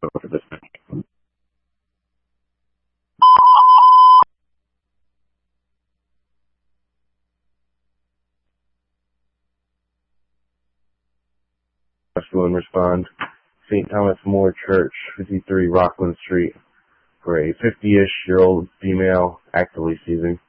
for this. Will respond. St. Thomas More Church, 53 Rockland Street, for a 50-ish-year-old female actively seizing.